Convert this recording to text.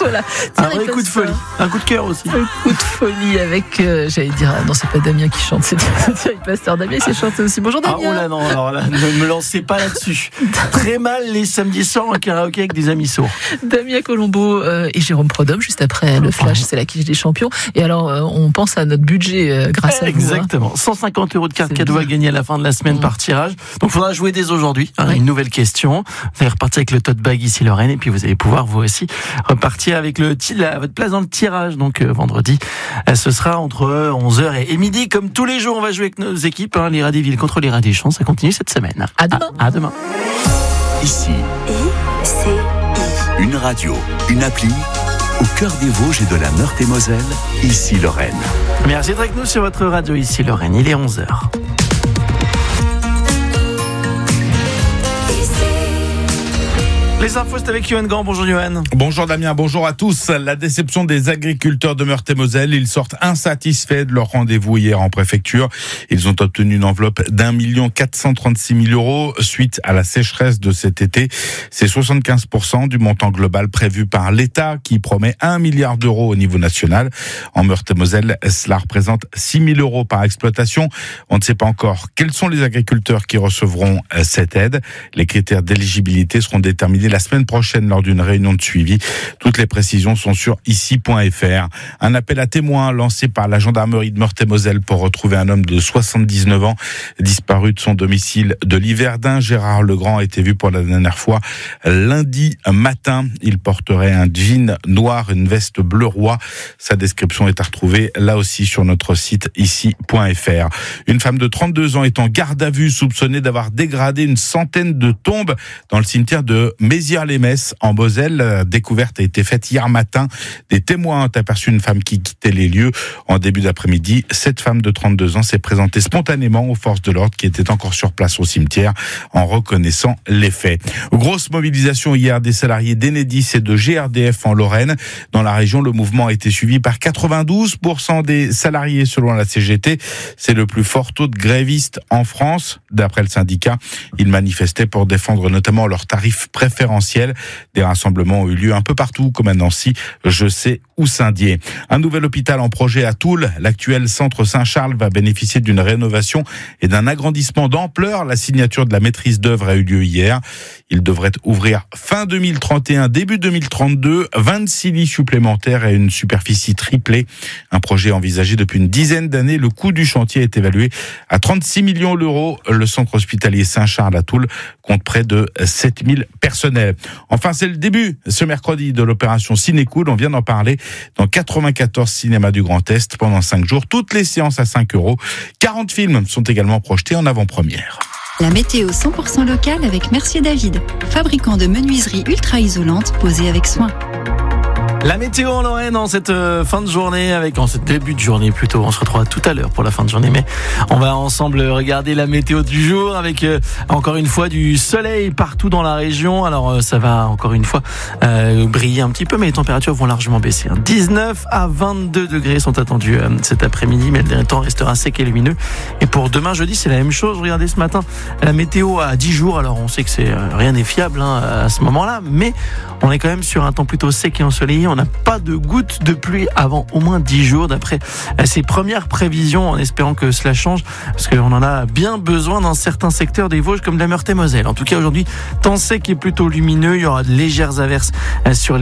Voilà. Un vrai coup de folie, un coup de cœur aussi. Un coup de folie avec, j'allais dire, non, c'est pas Damien qui chante, c'est Thierry Pasteur. Damien, c'est chanté aussi. Bonjour Damien. Ah, oh là non, alors là, ne me lancez pas là-dessus. Très mal les samedis soirs en karaoké avec des amis sourds. Damien Colombo et Jérôme Prodhomme, juste après le flash, c'est la quiche des champions. Et alors, on pense à notre budget grâce à vous. Exactement. 150 € de carte cadeau à gagner à la fin de la semaine par tirage. Donc, il faudra jouer dès aujourd'hui. Une nouvelle question. Vous allez repartir avec le tote bag ici Lorraine et puis vous allez pouvoir vous aussi repartir avec votre place dans le tirage. Donc, vendredi, ce sera entre 11h et midi. Comme tous les jours, on va jouer avec nos équipes. Les Radévilles contre les Radéchants. Ça continue cette semaine. À demain. À demain. Ici, une radio, une appli, au cœur des Vosges et de la Meurthe-et-Moselle, ici Lorraine. Merci d'être avec nous sur votre radio ici Lorraine. Il est 11h. Les infos, c'est avec Yoann Gant. Bonjour Yoann. Bonjour Damien, bonjour à tous. La déception des agriculteurs de Meurthe-et-Moselle. Ils sortent insatisfaits de leur rendez-vous hier en préfecture. Ils ont obtenu une enveloppe d'1 436 000 € suite à la sécheresse de cet été. C'est 75% du montant global prévu par l'État qui promet 1 milliard d'euros au niveau national. En Meurthe-et-Moselle, cela représente 6 000 € par exploitation. On ne sait pas encore quels sont les agriculteurs qui recevront cette aide. Les critères d'éligibilité seront déterminés la semaine prochaine lors d'une réunion de suivi. Toutes les précisions sont sur ici.fr. Un appel à témoins lancé par la gendarmerie de Meurthe-et-Moselle pour retrouver un homme de 79 ans disparu de son domicile de Liverdun. Gérard Legrand a été vu pour la dernière fois lundi matin. Il porterait un jean noir, une veste bleu roi. Sa description est à retrouver là aussi sur notre site ici.fr. Une femme de 32 ans est en garde à vue soupçonnée d'avoir dégradé une centaine de tombes dans le cimetière de Mézières-les-Messes en Moselle. La découverte a été faite hier matin. Des témoins ont aperçu une femme qui quittait les lieux en début d'après-midi. Cette femme de 32 ans s'est présentée spontanément aux forces de l'ordre qui étaient encore sur place au cimetière en reconnaissant les faits. Grosse mobilisation hier des salariés d'Enedis et de GRDF en Lorraine. Dans la région, le mouvement a été suivi par 92% des salariés selon la CGT. C'est le plus fort taux de grévistes en France. D'après le syndicat, ils manifestaient pour défendre notamment leurs tarifs préférentiels. Des rassemblements ont eu lieu un peu partout, comme à Nancy, Jessé ou Saint-Dié. Un nouvel hôpital en projet à Toul. L'actuel centre Saint-Charles va bénéficier d'une rénovation et d'un agrandissement d'ampleur. La signature de la maîtrise d'œuvre a eu lieu hier. Il devrait ouvrir fin 2031, début 2032, 26 lits supplémentaires et une superficie triplée. Un projet envisagé depuis une dizaine d'années. Le coût du chantier est évalué à 36 millions d'euros. Le centre hospitalier Saint-Charles à Toul compte près de 7000 personnels. Enfin, c'est le début ce mercredi de l'opération Cinécool. On vient d'en parler dans 94 cinémas du Grand Est pendant 5 jours. Toutes les séances à 5 €. 40 films sont également projetés en avant-première. La météo 100% locale avec Mercier David, fabricant de menuiseries ultra isolantes posées avec soin. La météo en Lorraine en cette fin de journée, en ce début de journée plutôt. On se retrouve tout à l'heure pour la fin de journée, mais on va ensemble regarder la météo du jour avec encore une fois du soleil partout dans la région. Alors ça va encore une fois briller un petit peu, mais les températures vont largement baisser. 19 à 22 degrés sont attendus cet après-midi, mais le dernier temps restera sec et lumineux. Et pour demain jeudi, c'est la même chose. Regardez ce matin la météo à 10 jours. Alors on sait que rien n'est fiable à ce moment-là, mais on est quand même sur un temps plutôt sec et ensoleillé. On n'a pas de gouttes de pluie avant au moins 10 jours d'après ces premières prévisions, en espérant que cela change parce qu'on en a bien besoin dans certains secteurs des Vosges comme la Meurthe-et-Moselle. En tout cas aujourd'hui, temps sec et plutôt lumineux, il y aura de légères averses sur